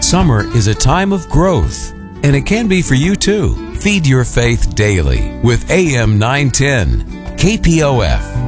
Summer is a time of growth, and it can be for you too. Feed your faith daily with AM 910 KPOF.